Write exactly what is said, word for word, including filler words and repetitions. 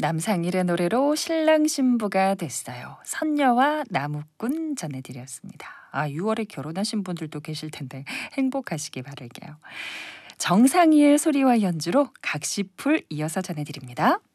남상일의 노래로 신랑 신부가 됐어요. 선녀와 나무꾼 전해드렸습니다. 아, 유월에 결혼하신 분들도 계실 텐데 행복하시기 바랄게요. 정상이의 소리와 연주로 각시풀 이어서 전해드립니다.